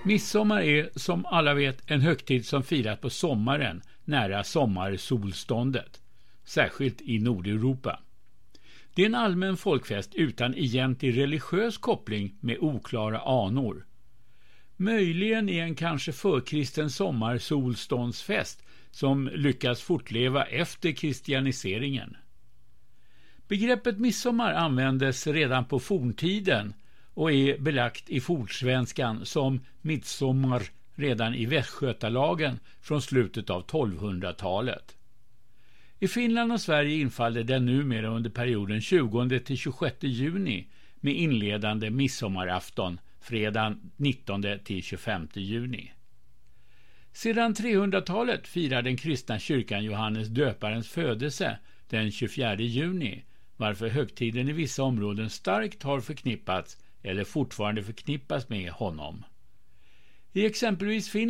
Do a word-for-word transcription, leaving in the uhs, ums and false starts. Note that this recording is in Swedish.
Midsommar är, som alla vet, en högtid som firas på sommaren nära sommarsolståndet, särskilt i Nordeuropa. Det är en allmän folkfest utan egentlig religiös koppling med oklara anor. Möjligen är en kanske förkristen sommarsolståndsfest som lyckas fortleva efter kristianiseringen. Begreppet midsommar användes redan på forntiden och är belagt i fornsvenskan som midsommar redan i Västgötalagen från slutet av tolvhundratalet. I Finland och Sverige infaller den numera under perioden tjugonde till tjugosjätte juni med inledande midsommarafton fredagen nittonde till tjugofemte juni. Sedan trehundratalet firar den kristna kyrkan Johannes döparens födelse den tjugofjärde juni, varför högtiden i vissa områden starkt har förknippats eller fortfarande förknippas med honom. I exempelvis Finland